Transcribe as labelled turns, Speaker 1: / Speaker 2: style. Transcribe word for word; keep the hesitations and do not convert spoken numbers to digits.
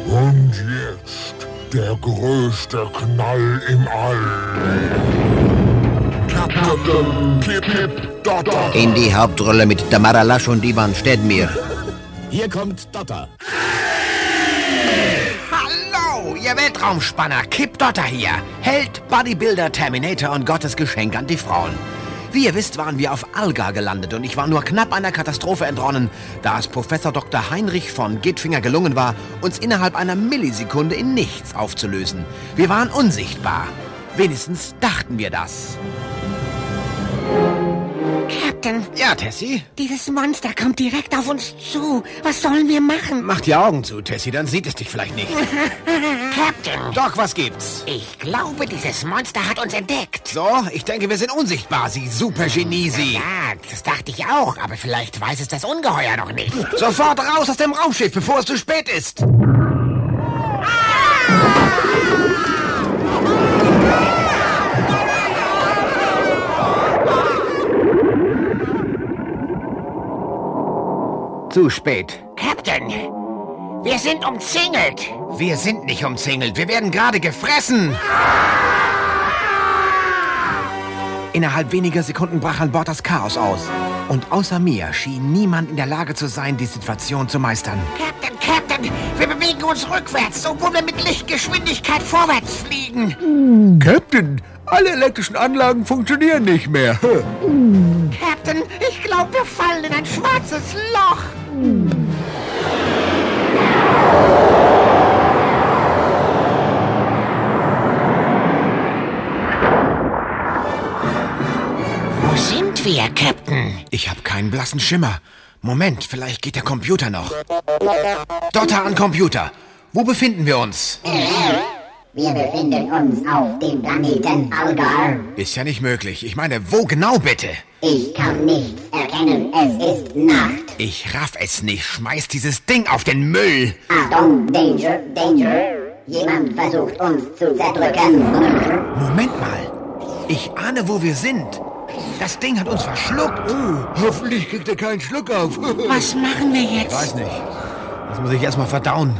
Speaker 1: Und jetzt der größte Knall im All. Captain Kip Dotter.
Speaker 2: In die Hauptrolle mit Tamara Lasch und Ivan Stedmir.
Speaker 3: Hier kommt Dotter.
Speaker 2: Hallo, ihr Weltraumspanner. Kip Dotter hier. Held, Bodybuilder, Terminator und Gottes Geschenk an die Frauen. Wie ihr wisst, waren wir auf Alga gelandet und ich war nur knapp einer Katastrophe entronnen, da es Professor Doktor Heinrich von Gitfinger gelungen war, uns innerhalb einer Millisekunde in nichts aufzulösen. Wir waren unsichtbar. Wenigstens dachten wir das.
Speaker 4: Captain,
Speaker 2: Ja, Tessie?
Speaker 4: dieses Monster kommt direkt auf uns zu. Was sollen wir machen?
Speaker 2: Mach die Augen zu, Tessie, dann sieht es dich vielleicht nicht.
Speaker 4: Captain,
Speaker 2: Doc, was gibt's?
Speaker 4: ich glaube, dieses Monster hat uns entdeckt.
Speaker 2: So, ich denke, wir sind unsichtbar, Sie Supergenie, Sie.
Speaker 4: Ja, das dachte ich auch, aber vielleicht weiß es das Ungeheuer noch nicht.
Speaker 2: Sofort raus aus dem Raumschiff, bevor es zu spät ist. Zu spät.
Speaker 4: Captain, wir sind umzingelt.
Speaker 2: Wir sind nicht umzingelt, wir werden gerade gefressen. Innerhalb weniger Sekunden brach an Bord das Chaos aus. Und außer mir schien niemand in der Lage zu sein, die Situation zu meistern.
Speaker 4: Captain, Captain, wir bewegen uns rückwärts, obwohl wir mit Lichtgeschwindigkeit vorwärts fliegen.
Speaker 5: Captain, alle elektrischen Anlagen funktionieren nicht mehr.
Speaker 4: Captain, ich glaube, wir fallen in ein schwarzes Loch. Wo sind wir, Captain?
Speaker 2: Ich habe keinen blassen Schimmer. Moment, vielleicht geht der Computer noch. Dotter an Computer. Wo befinden wir uns?
Speaker 6: Wir befinden uns auf dem Planeten Algar.
Speaker 2: Ist ja nicht möglich. Ich meine, wo genau bitte?
Speaker 6: Ich kann nichts erkennen. Es ist Nacht.
Speaker 2: Ich raff es nicht. Schmeiß dieses Ding auf den Müll.
Speaker 6: Achtung, Danger, Danger. Jemand versucht uns zu zerdrücken.
Speaker 2: Moment mal. Ich ahne, wo wir sind. Das Ding hat uns verschluckt.
Speaker 5: Oh, hoffentlich kriegt er keinen Schluck auf.
Speaker 4: Was machen wir jetzt?
Speaker 2: Weiß nicht. Das muss ich erstmal verdauen.